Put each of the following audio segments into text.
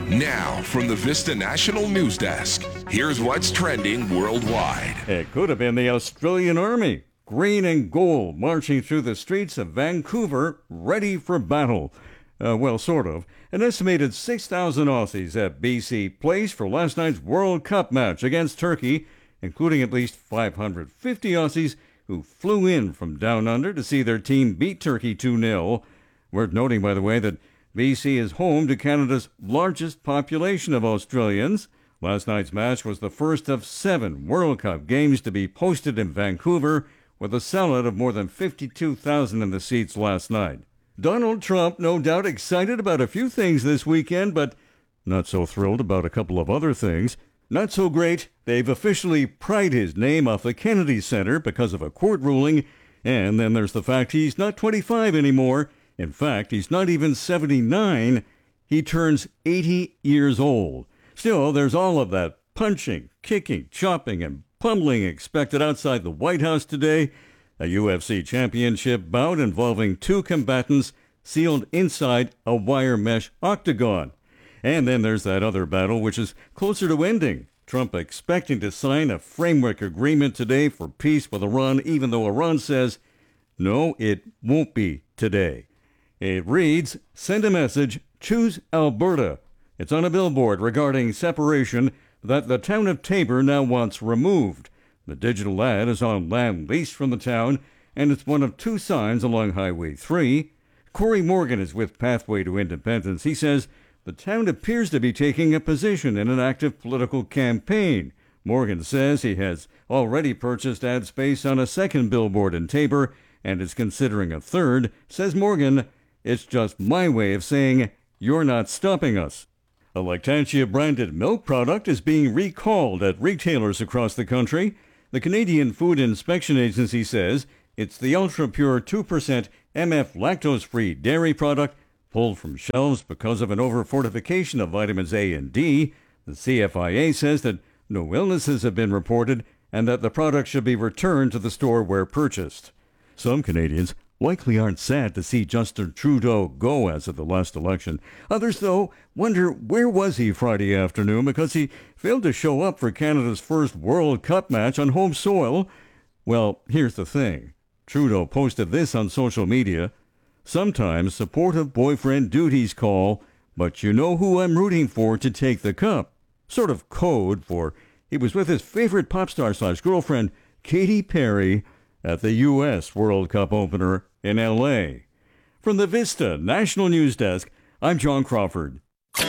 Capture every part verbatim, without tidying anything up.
Now, from the Vista National News Desk, here's what's trending worldwide. It could have been the Australian Army, green and gold, marching through the streets of Vancouver, ready for battle. Uh, well, sort of. An estimated six thousand Aussies at B C Place for last night's World Cup match against Turkey, including at least five hundred fifty Aussies who flew in from down under to see their team beat Turkey two nil. Worth noting, by the way, that B C is home to Canada's largest population of Australians. Last night's match was the first of seven World Cup games to be hosted in Vancouver, with a sellout of more than fifty-two thousand in the seats last night. Donald Trump, no doubt excited about a few things this weekend, but not so thrilled about a couple of other things. Not so great, they've officially pried his name off the Kennedy Center because of a court ruling, and then there's the fact he's not twenty-five anymore. In fact, he's not even seventy-nine. He turns eighty years old. Still, there's all of that punching, kicking, chopping, and pummeling expected outside the White House today. A U F C championship bout involving two combatants sealed inside a wire mesh octagon. And then there's that other battle, which is closer to ending. Trump expecting to sign a framework agreement today for peace with Iran, even though Iran says, no, it won't be today. It reads, send a message, choose Alberta. It's on a billboard regarding separation that the town of Taber now wants removed. The digital ad is on land leased from the town, and it's one of two signs along Highway three. Corey Morgan is with Pathway to Independence. He says the town appears to be taking a position in an active political campaign. Morgan says he has already purchased ad space on a second billboard in Taber and is considering a third. Says Morgan, it's just my way of saying, you're not stopping us. A Lactantia-branded milk product is being recalled at retailers across the country. The Canadian Food Inspection Agency says it's the ultra-pure two percent M F lactose-free dairy product pulled from shelves because of an over-fortification of vitamins A and D. The C F I A says that no illnesses have been reported and that the product should be returned to the store where purchased. Some Canadians likely aren't sad to see Justin Trudeau go as of the last election. Others, though, wonder where was he Friday afternoon because he failed to show up for Canada's first World Cup match on home soil. Well, here's the thing. Trudeau posted this on social media. Sometimes supportive boyfriend duties call, but you know who I'm rooting for to take the cup. Sort of code for he was with his favorite pop star slash girlfriend, Katy Perry, at the U S World Cup opener in L A. From the Vista National News Desk, I'm John Crawford.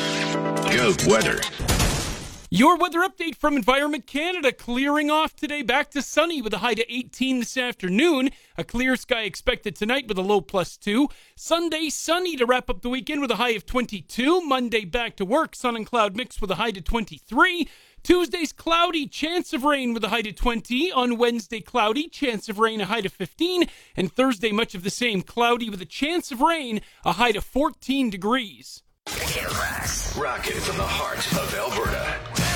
Good weather. Your weather update from Environment Canada. Clearing off today, back to sunny with a high to eighteen this afternoon. A clear sky expected tonight with a low plus two. Sunday, sunny to wrap up the weekend with a high of twenty-two. Monday, back to work, sun and cloud mix with a high to twenty-three. Tuesday's cloudy, chance of rain with a high to twenty. On Wednesday, cloudy, chance of rain, a high to fifteen. And Thursday, much of the same, cloudy with a chance of rain, a high to fourteen degrees. Rocking from the heart of Alberta.